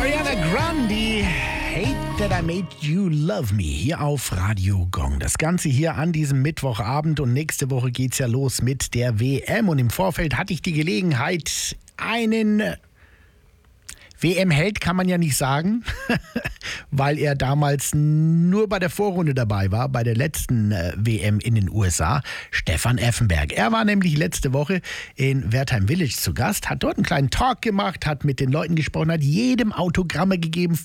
Ariana Grande, Hate That I Made You Love Me, hier auf Radio Gong. Das Ganze hier an diesem Mittwochabend und nächste Woche geht's ja los mit der WM. Und im Vorfeld hatte ich die Gelegenheit, einen WM-Held kann man ja nicht sagen, weil er damals nur bei der Vorrunde dabei war, bei der letzten WM in den USA, Stefan Effenberg. Er war nämlich letzte Woche in Wertheim Village zu Gast, hat dort einen kleinen Talk gemacht, hat mit den Leuten gesprochen, hat jedem Autogramme gegeben,